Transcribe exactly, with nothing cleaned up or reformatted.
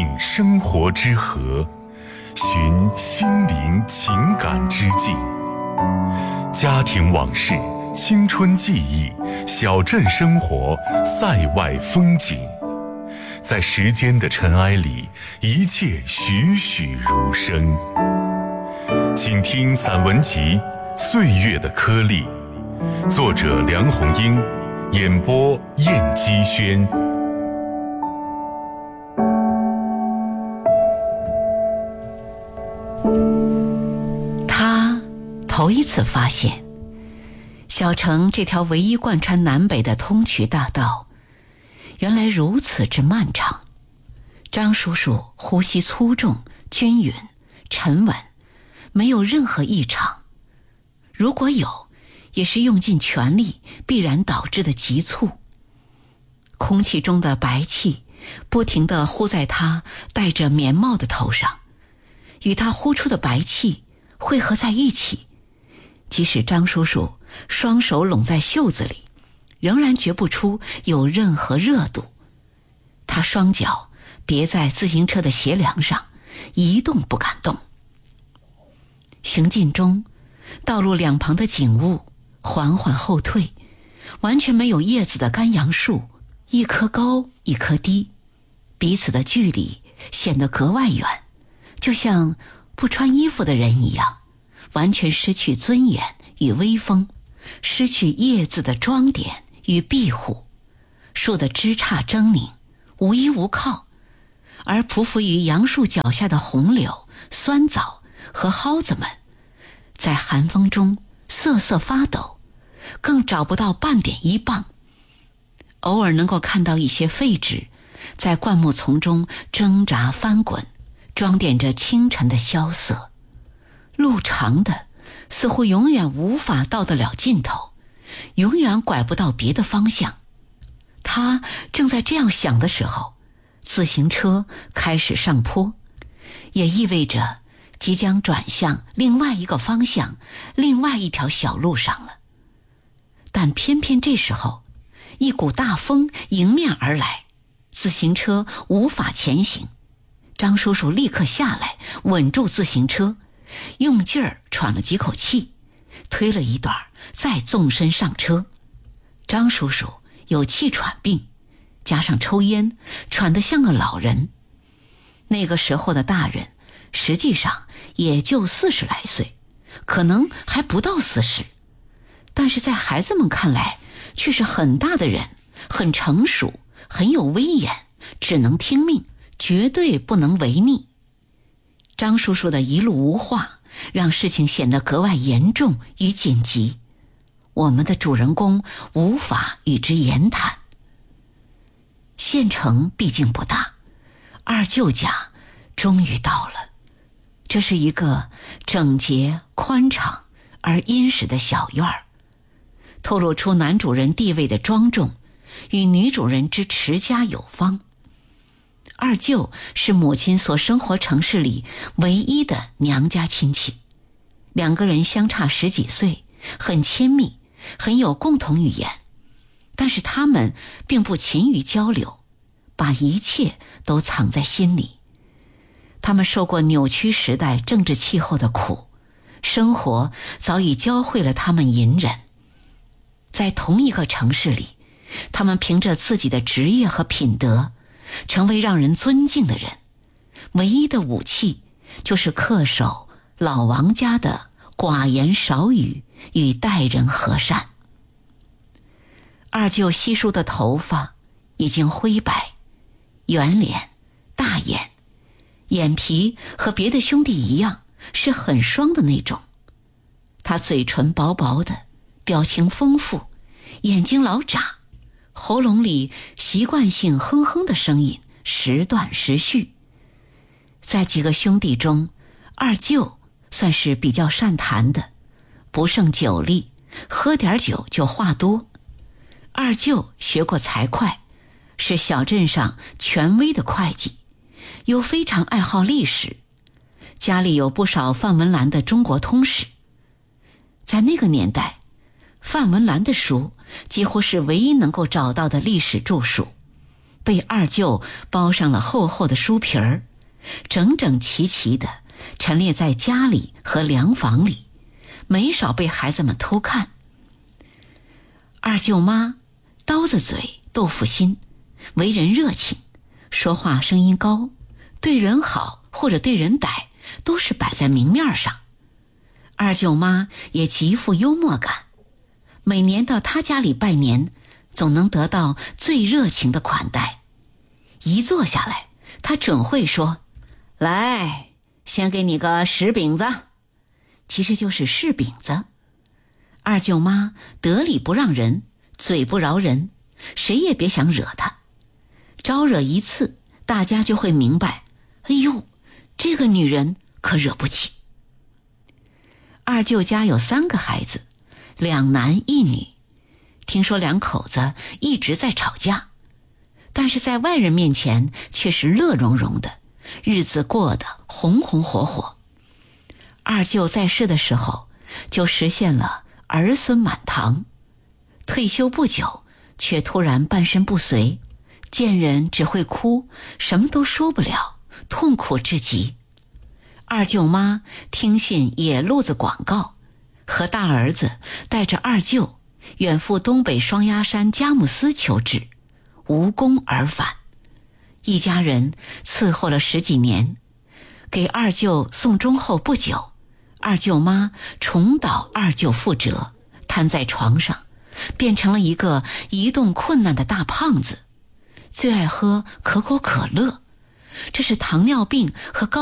命生活之河，寻心灵情感之境。家庭往事、青春记忆、小镇生活、塞外风景，在时间的尘埃里，一切栩栩如生。请听散文集《岁月的颗粒》，作者梁红英，演播燕姬轩。 他头一次发现，小城这条唯一贯穿南北的通衢大道，原来如此之漫长。张叔叔呼吸粗重、均匀、沉稳，没有任何异常。如果有，也是用尽全力必然导致的急促。空气中的白气不停地呼在他戴着棉帽的头上，与他呼出的白气汇合在一起，即使张叔叔双手拢在袖子里，仍然觉不出有任何热度。他双脚别在自行车的斜梁上，一动不敢动。行进中，道路两旁的景物缓缓后退，完全没有叶子的干杨树，一棵高一棵低，彼此的距离显得格外远，就像不穿衣服的人一样，完全失去尊严与威风，失去叶子的装点与庇护，树的枝杈狰狞，无依无靠，而匍匐于杨树脚下的红柳、酸枣和蒿子们，在寒风中瑟瑟发抖，更找不到半点依傍。偶尔能够看到一些废纸在灌木丛中挣扎翻滚，装点着清晨的萧瑟。路长的似乎永远无法到得了尽头，永远拐不到别的方向。他正在这样想的时候，自行车开始上坡，也意味着即将转向另外一个方向，另外一条小路上了。但偏偏这时候，一股大风迎面而来，自行车无法前行。张叔叔立刻下来，稳住自行车，用劲儿喘了几口气，推了一段，再纵身上车。张叔叔有气喘病，加上抽烟，喘得像个老人。那个时候的大人实际上也就四十来岁，可能还不到四十，但是在孩子们看来却是很大的人，很成熟，很有威严，只能听命，绝对不能违逆。张叔叔的一路无话，让事情显得格外严重与紧急，我们的主人公无法与之言谈。县城毕竟不大，二舅家终于到了。这是一个整洁、宽敞而殷实的小院儿，透露出男主人地位的庄重与女主人之持家有方。二舅是母亲所生活城市里唯一的娘家亲戚，两个人相差十几岁，很亲密，很有共同语言，但是他们并不勤于交流，把一切都藏在心里。他们受过扭曲时代政治气候的苦，生活早已教会了他们隐忍。在同一个城市里，他们凭着自己的职业和品德，成为让人尊敬的人。唯一的武器就是恪守老王家的寡言少语与待人和善。二舅稀疏的头发已经灰白，圆脸、大眼，眼皮和别的兄弟一样是很双的那种。他嘴唇薄薄的，表情丰富，眼睛老眨，喉咙里习惯性哼哼的声音时断时续。在几个兄弟中，二舅算是比较善谈的，不胜酒力，喝点酒就话多。二舅学过财会，是小镇上权威的会计，又非常爱好历史，家里有不少范文澜的中国通史。在那个年代，范文澜的书几乎是唯一能够找到的历史著述， 被二舅包上了厚厚的书皮儿，整整齐齐地陈列在家里和粮房里，没少被孩子们偷看。二舅妈刀子嘴豆腐心，为人热情，说话声音高，对人好或者对人歹都是摆在明面上。二舅妈也极富幽默感，每年到她家里拜年，总能得到最热情的款待。一坐下来，她准会说：来，先给你个石饼子，其实就是柿饼子。二舅妈得理不让人，嘴不饶人，谁也别想惹她。招惹一次，大家就会明白，哎呦，这个女人可惹不起。二舅家有三个孩子，两男一女，听说两口子一直在吵架，但是在外人面前却是乐融融的，日子过得红红火火。二舅在世的时候就实现了儿孙满堂，退休不久却突然半身不遂，见人只会哭，什么都说不了，痛苦至极。二舅妈听信野路子广告，和大儿子带着二舅远赴东北双鸭山佳木斯求治，无功而返。一家人伺候了十几年，给二舅送终后不久，二舅妈重蹈二舅覆辙，瘫在床上，变成了一个移动困难的大胖子，最爱喝可口可乐，这是糖尿病和高